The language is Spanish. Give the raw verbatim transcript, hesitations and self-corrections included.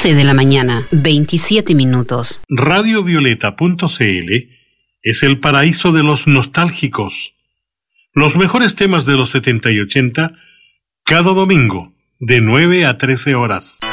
once de la mañana, veintisiete minutos. radio violeta punto c l es el paraíso de los nostálgicos. Los mejores temas de los setenta y ochenta, cada domingo, de nueve a trece horas.